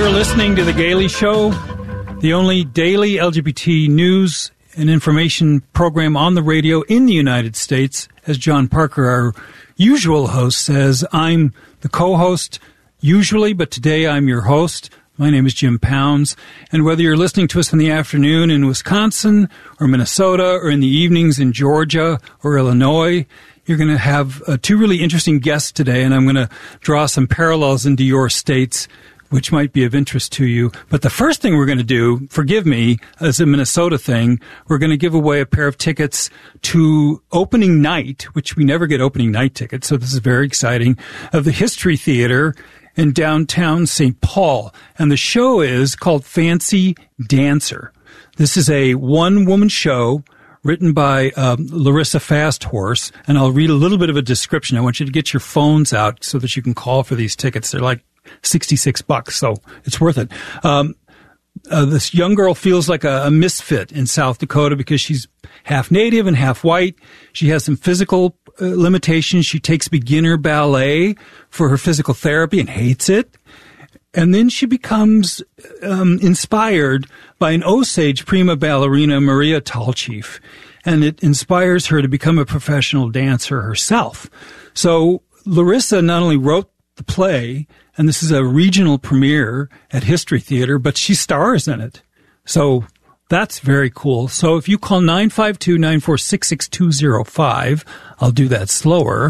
You're listening to The Gailey Show, the only daily LGBT news and information program on the radio in the United States. As John Parker, our usual host, says, I'm the co-host usually, but today I'm your host. My name is Jim Pounds, and whether you're listening to us in the afternoon in Wisconsin or Minnesota or in the evenings in Georgia or Illinois, you're going to have two really interesting guests today, and I'm going to draw some parallels into your states which might be of interest to you. But the first thing we're going to do, forgive me, as a Minnesota thing, we're going to give away a pair of tickets to opening night, which we never get opening night tickets, so this is very exciting, of the History Theater in downtown St. Paul. And the show is called Fancy Dancer. This is a one-woman show written by Larissa Fasthorse, and I'll read a little bit of a description. I want you to get your phones out so that you can call for these tickets. They're like $66, so it's worth it. This young girl feels like a misfit in South Dakota because she's half native and half white. She has some physical limitations. She takes beginner ballet for her physical therapy and hates it. And then she becomes inspired by an Osage prima ballerina, Maria Tallchief, and it inspires her to become a professional dancer herself. So Larissa not only wrote the play, and this is a regional premiere at History Theater, but she stars in it. So that's very cool. So if you call 952-946-6205, I'll do that slower,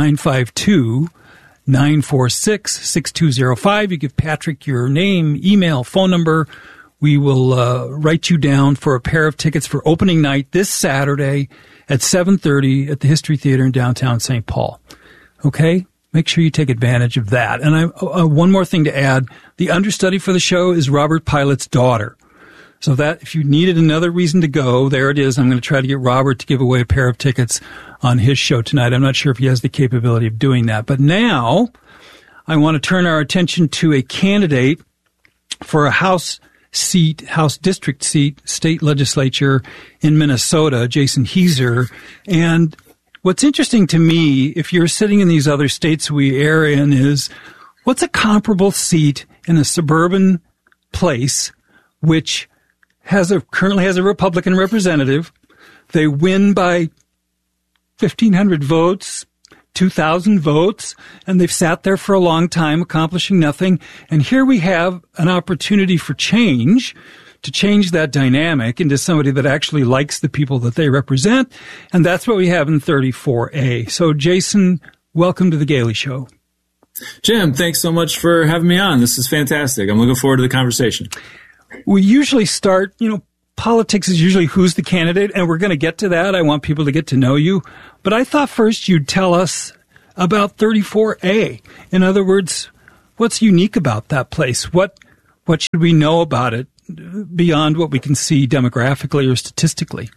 952-946-6205. You give Patrick your name, email, phone number. We will write you down for a pair of tickets for opening night this Saturday at 7:30 at the History Theater in downtown St. Paul. Okay? Make sure you take advantage of that. And one more thing to add. The understudy for the show is Robert Pilot's daughter. So that if you needed another reason to go, there it is. I'm going to try to get Robert to give away a pair of tickets on his show tonight. I'm not sure if he has the capability of doing that. But now I want to turn our attention to a candidate for a House district seat, state legislature in Minnesota, Jason Heiser. And what's interesting to me, if you're sitting in these other states we air in, is what's a comparable seat in a suburban place which currently has a Republican representative. They win by 1,500 votes, 2,000 votes, and they've sat there for a long time accomplishing nothing. And here we have an opportunity for change, to change that dynamic into somebody that actually likes the people that they represent. And that's what we have in 34A. So, Jason, welcome to The Gailey Show. Jim, thanks so much for having me on. This is fantastic. I'm looking forward to the conversation. We usually start, politics is usually who's the candidate, and we're going to get to that. I want people to get to know you. But I thought first you'd tell us about 34A. In other words, what's unique about that place? What should we know about it beyond what we can see demographically or statistically?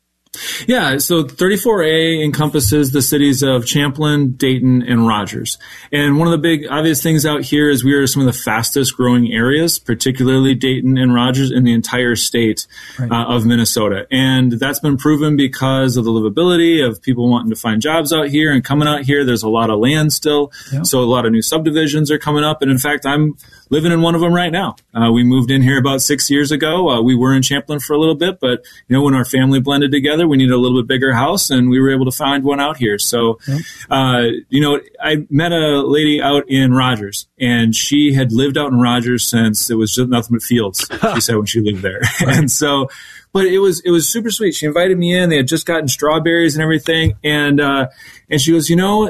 Yeah, so 34A encompasses the cities of Champlin, Dayton, and Rogers. And one of the big obvious things out here is we are some of the fastest growing areas, particularly Dayton and Rogers, in the entire state of Minnesota. And that's been proven because of the livability of people wanting to find jobs out here and coming out here. There's a lot of land still, so a lot of new subdivisions are coming up. And in fact, I'm living in one of them right now. We moved in here about 6 years ago. We were in Champlin for a little bit, but when our family blended together, we needed a little bit bigger house, and we were able to find one out here. So, I met a lady out in Rogers, and she had lived out in Rogers since it was just nothing but fields, she said, when she lived there. And so, but it was super sweet. She invited me in. They had just gotten strawberries and everything. And she goes,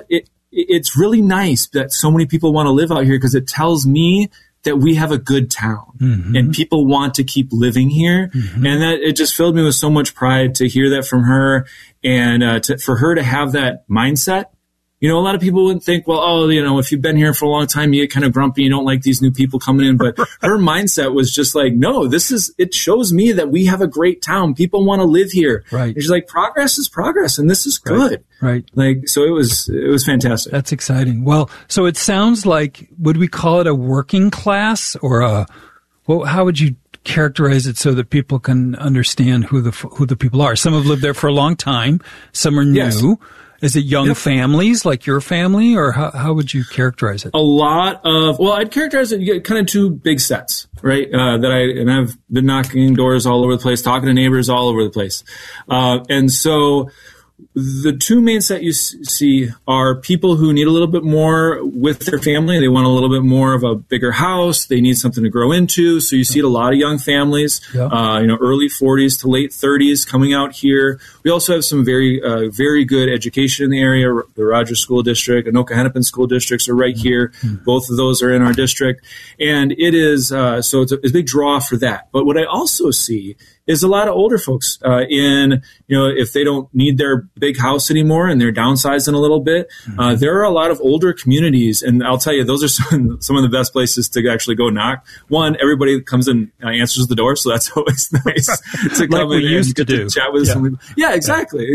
it's really nice that so many people want to live out here because it tells me that we have a good town and people want to keep living here. And that it just filled me with so much pride to hear that from her and for her to have that mindset. A lot of people would think, well, if you've been here for a long time, you get kind of grumpy, you don't like these new people coming in. But her mindset was just like, no, it shows me that we have a great town. People want to live here. Right. And she's like, progress is progress, and this is good. Right. So it was fantastic. That's exciting. Well, so it sounds like, would we call it a working class or how would you characterize it so that people can understand who the people are? Some have lived there for a long time. Some are new. Yes. Is it young families like your family, or how would you characterize it? A lot of, well, I'd characterize it kind of two big sets, right? I've been knocking doors all over the place, talking to neighbors all over the place. And so the two main set you see are people who need a little bit more with their family. They want a little bit more of a bigger house. They need something to grow into. So you see a lot of young families, early 40s to late 30s coming out here. We also have some very good education in the area. The Rogers School District, Anoka Hennepin School Districts are right here. Both of those are in our district. And it is, so it's a big draw for that. But what I also see is a lot of older folks if they don't need their big house anymore and they're downsizing a little bit. There are a lot of older communities, and I'll tell you, those are some of the best places to actually go knock. One, everybody comes and answers the door, so that's always nice to come in and get to chat with some. Yeah, exactly.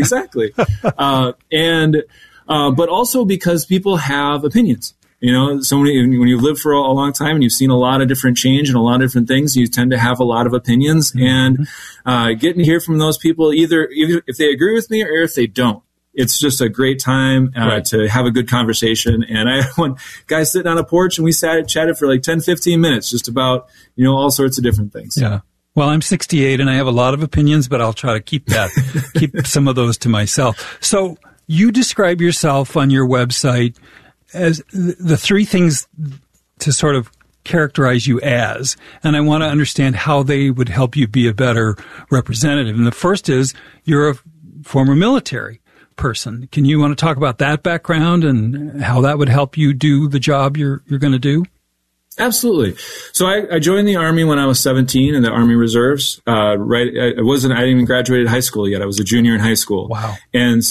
But also because people have opinions. When you live for a long time and you've seen a lot of different change and a lot of different things, you tend to have a lot of opinions. And getting to hear from those people, either if they agree with me or if they don't, it's just a great time to have a good conversation. And I had one guy sitting on a porch and we chatted for like 10, 15 minutes just about, all sorts of different things. Yeah. Well, I'm 68 and I have a lot of opinions, but I'll try to keep some of those to myself. So you describe yourself on your website as the three things to sort of characterize you as, and I want to understand how they would help you be a better representative. And the first is you're a former military person. Can you want to talk about that background and how that would help you do the job you're going to do? Absolutely. So I joined the Army when I was 17 in the Army Reserves. I didn't even graduated high school yet. I was a junior in high school. Wow. And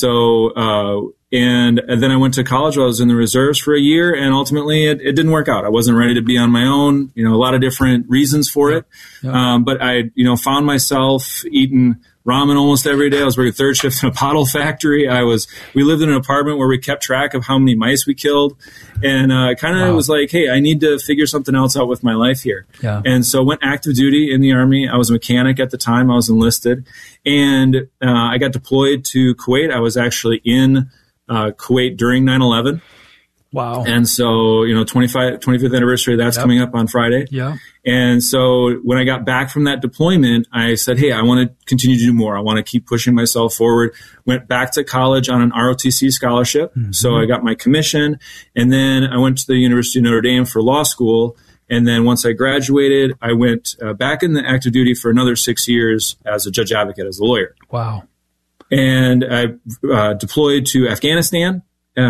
so, and then I went to college while I was in the reserves for a year, and ultimately it didn't work out. I wasn't ready to be on my own, a lot of different reasons for it. Yeah. But I, found myself eating ramen almost every day. I was working third shift in a bottle factory. We lived in an apartment where we kept track of how many mice we killed. And was like, hey, I need to figure something else out with my life here. Yeah. And so went active duty in the Army. I was a mechanic at the time. I was enlisted. And I got deployed to Kuwait. I was actually in Kuwait during 9/11. Wow. And so, 25th anniversary, that's coming up on Friday. Yeah. And so when I got back from that deployment, I said, hey, I want to continue to do more. I want to keep pushing myself forward. Went back to college on an ROTC scholarship. Mm-hmm. So I got my commission. And then I went to the University of Notre Dame for law school. And then once I graduated, I went back in the active duty for another 6 years as a judge advocate, as a lawyer. Wow. And I deployed to Afghanistan.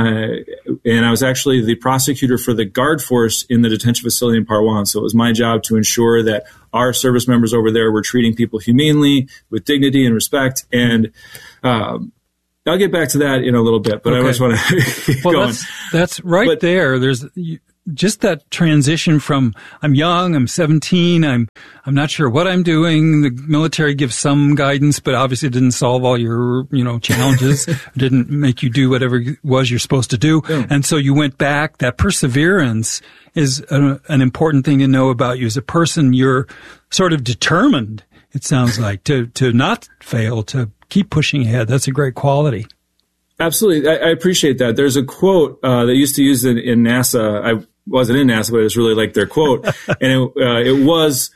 And I was actually the prosecutor for the guard force in the detention facility in Parwan. So it was my job to ensure that our service members over there were treating people humanely, with dignity and respect. And I'll get back to that in a little bit, but okay. I just want to keep going. That's right there. There's just that transition from I'm young, I'm 17, I'm not sure what I'm doing. The military gives some guidance, but obviously it didn't solve all your, challenges. Didn't make you do whatever it was you're supposed to do. Yeah. And so you went back. That perseverance is an important thing to know about you as a person. You're sort of determined, it sounds like, to not fail, to keep pushing ahead. That's a great quality. Absolutely. I appreciate that. There's a quote that used to use in NASA. I wasn't in NASA, but it was really like their quote. And it was,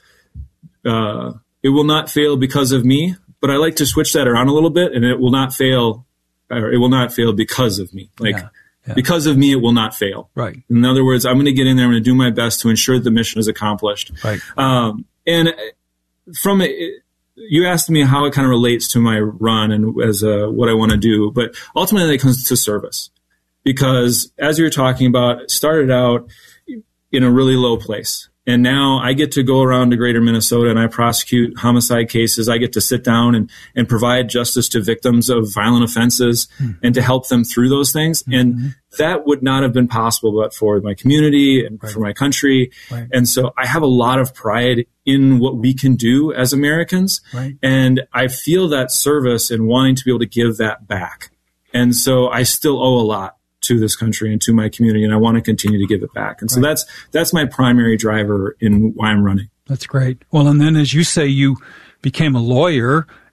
it will not fail because of me. But I like to switch that around a little bit, and it will not fail, or it will not fail because of me. Because of me, it will not fail. Right. In other words, I'm going to get in there. I'm going to do my best to ensure the mission is accomplished. Right. And from it, you asked me how it kind of relates to my run and as what I want to do, but ultimately it comes to service. Because as you were talking about, it started out in a really low place. And now I get to go around to greater Minnesota and I prosecute homicide cases. I get to sit down and provide justice to victims of violent offenses and to help them through those things. Mm-hmm. And that would not have been possible but for my community and for my country. Right. And so I have a lot of pride in what we can do as Americans. Right. And I feel that service and wanting to be able to give that back. And so I still owe a lot to this country and to my community, and I want to continue to give it back. And so that's my primary driver in why I'm running. That's great. Well, and then as you say, you became a lawyer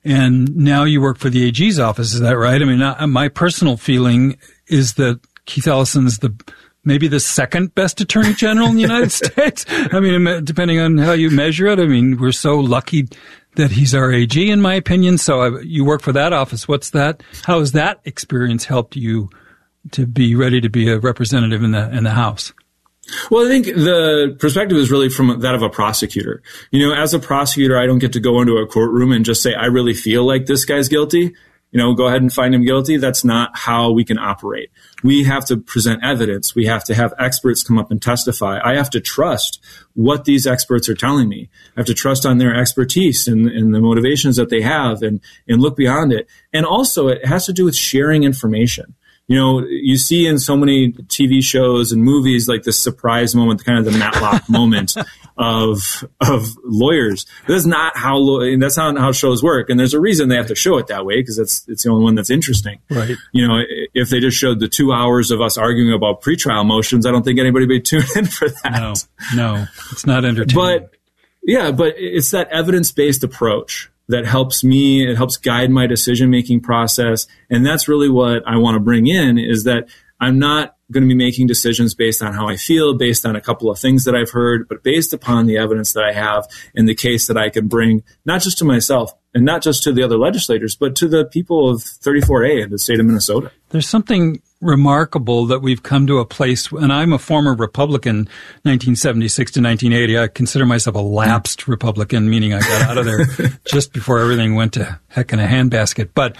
and now you work for the AG's office. Is that right? I mean, my personal feeling is that Keith Ellison's maybe the second best attorney general in the United States. I mean, depending on how you measure it. I mean, we're so lucky that he's our AG, in my opinion. So you work for that office. How has that experience helped you to be ready to be a representative in the House? Well, I think the perspective is really from that of a prosecutor. As a prosecutor, I don't get to go into a courtroom and just say, I really feel like this guy's guilty. Go ahead and find him guilty. That's not how we can operate. We have to present evidence. We have to have experts come up and testify. I have to trust what these experts are telling me. I have to trust on their expertise and the motivations that they have and look beyond it. And also it has to do with sharing information. You see in so many TV shows and movies like this surprise moment, kind of the Matlock moment of lawyers. That's not how shows work. And there's a reason they have to show it that way, because it's the only one that's interesting. Right. If they just showed the 2 hours of us arguing about pretrial motions, I don't think anybody would tune in for that. No, it's not entertaining. But it's that evidence-based approach that helps me. It helps guide my decision-making process. And that's really what I want to bring in, is that I'm not going to be making decisions based on how I feel, based on a couple of things that I've heard, but based upon the evidence that I have and the case that I can bring, not just to myself and not just to the other legislators, but to the people of 34A in the state of Minnesota. There's something remarkable that we've come to a place, and I'm a former Republican, 1976 to 1980. I consider myself a lapsed Republican, meaning I got out of there just before everything went to heck in a handbasket. But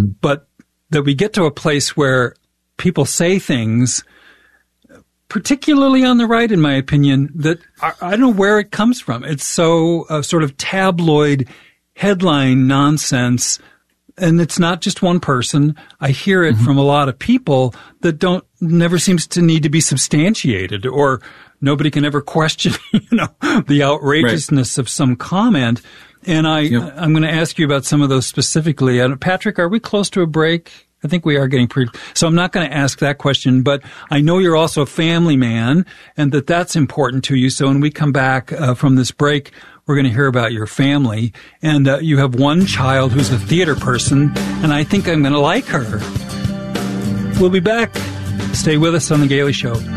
that we get to a place where people say things, particularly on the right, in my opinion, that I don't know where it comes from. It's so sort of tabloid headline nonsense. And it's not just one person. I hear it from a lot of people that never seems to need to be substantiated, or nobody can ever question, the outrageousness of some comment. And I'm going to ask you about some of those specifically. Patrick, are we close to a break? I think we are getting so I'm not going to ask that question, but I know you're also a family man and that's important to you. So when we come back from this break, we're going to hear about your family. And you have one child who's a theater person, and I think I'm going to like her. We'll be back. Stay with us on The Gailey Show.